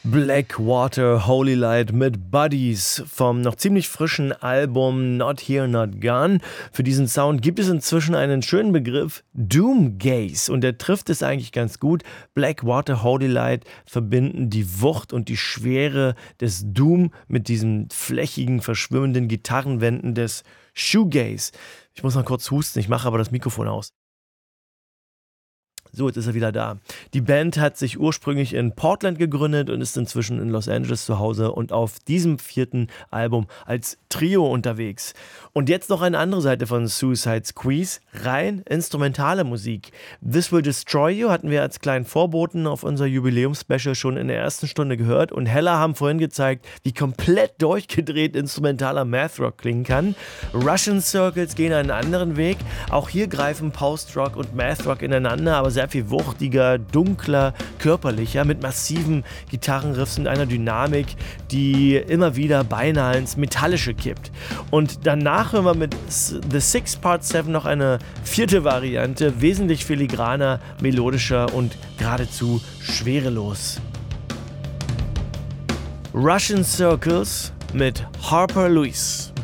Blackwater Holy Light mit Buddies vom noch ziemlich frischen Album Not Here Not Gone. Für diesen Sound gibt es inzwischen einen schönen Begriff, Doomgaze, und der trifft es eigentlich ganz gut. Blackwater Holy Light verbinden die Wucht und die Schwere des Doom mit diesen flächigen, verschwimmenden Gitarrenwänden des Shoegaze. Ich muss noch kurz husten, ich mache aber das Mikrofon aus. So, jetzt ist er wieder da. Die Band hat sich ursprünglich in Portland gegründet und ist inzwischen in Los Angeles zu Hause und auf diesem 4. Album als Trio unterwegs. Und jetzt noch eine andere Seite von Suicide Squeeze, rein instrumentale Musik. This Will Destroy You hatten wir als kleinen Vorboten auf unser Jubiläumspecial schon in der ersten Stunde gehört, und Hella haben vorhin gezeigt, wie komplett durchgedreht instrumentaler Math Rock klingen kann. Russian Circles gehen einen anderen Weg. Auch hier greifen Post-Rock und Math Rock ineinander, aber sehr viel wuchtiger, dunkler, körperlicher, mit massiven Gitarrenriffs und einer Dynamik, die immer wieder beinahe ins Metallische kippt. Und danach hören wir mit The Six Part 7 noch eine 4. Variante, wesentlich filigraner, melodischer und geradezu schwerelos. Russian Circles mit Harper Lewis.